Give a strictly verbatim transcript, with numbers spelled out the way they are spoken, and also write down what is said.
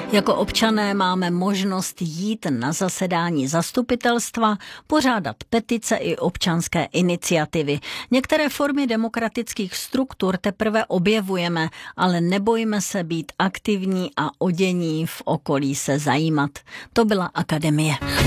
Jako občané máme možnost jít na zasedání zastupitelstva, pořádat petice i občanské iniciativy. Některé formy demokratických struktur teprve objevujeme, ale nebojme se být aktivní a o dění v okolí se zajímat. To byla Akademie.